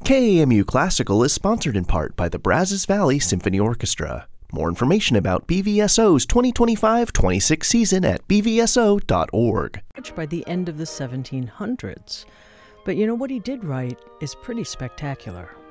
KAMU Classical is sponsored in part by the Brazos Valley Symphony Orchestra. More information about BVSO's 2025-26 season at bvso.org. By the end of the 1700s. But you know what he did write is pretty spectacular.